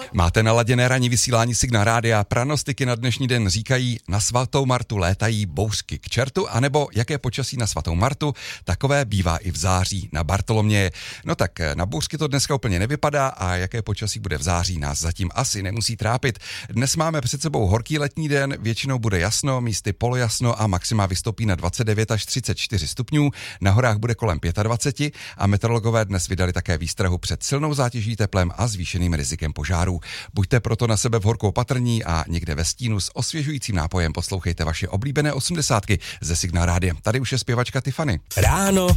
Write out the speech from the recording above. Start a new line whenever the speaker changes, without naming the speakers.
Máte naladěné ranní vysílání Signál Rádia. Pranostiky na dnešní den říkají, na svatou Martu létají bouřky k čertu, anebo jaké počasí na svatou Martu, takové bývá i v září na Bartoloměje. No tak na bouřky to dneska úplně nevypadá a jaké počasí bude v září nás zatím asi nemusí trápit. Dnes máme před sebou horký letní den, většinou bude jasno, místy polojasno a maxima vystoupí na 29 až 34 stupňů, na horách bude kolem 25 a meteorologové dnes vydali také výstrahu před silnou zátěží teplem a zvýšeným rizikem požárů. Buďte proto na sebe v horkou opatrní a někde ve stínu s osvěžujícím nápojem poslouchejte vaše oblíbené 80 ze Signál Rádia. Tady už je zpěvačka Tiffany.
Ráno